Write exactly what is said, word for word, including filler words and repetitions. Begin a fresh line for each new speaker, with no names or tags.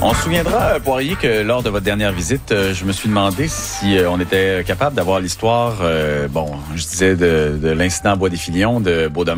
On se souviendra, euh, Poirier, que lors de votre dernière visite, euh, je me suis demandé si euh, on était capable d'avoir l'histoire, euh, bon, je disais de, de l'incident à Bois-des-Filions de Beaudemin.